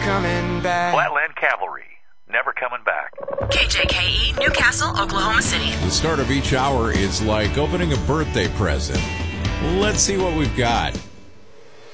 coming back. Flatland Cavalry, never coming back. KJKE, Newcastle, Oklahoma City. The start of each hour is like opening a birthday present. Let's see what we've got.